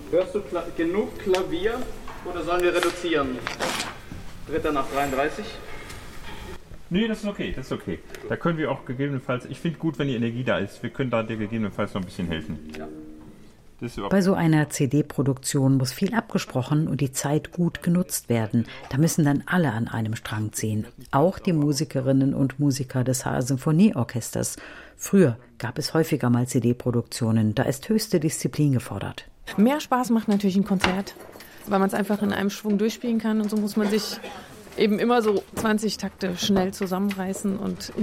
Hörst du genug Klavier oder sollen wir reduzieren? Dritter nach 33. Nee, das ist okay. Da können wir auch gegebenenfalls, ich finde gut, wenn die Energie da ist, wir können da dir gegebenenfalls noch ein bisschen helfen. Ja. Bei so einer CD-Produktion muss viel abgesprochen und die Zeit gut genutzt werden. Da müssen dann alle an einem Strang ziehen. Auch die Musikerinnen und Musiker des HR Symphonieorchesters. Früher gab es häufiger mal CD-Produktionen. Da ist höchste Disziplin gefordert. Mehr Spaß macht natürlich ein Konzert, weil man es einfach in einem Schwung durchspielen kann. Und so muss man sich eben immer so 20 Takte schnell zusammenreißen und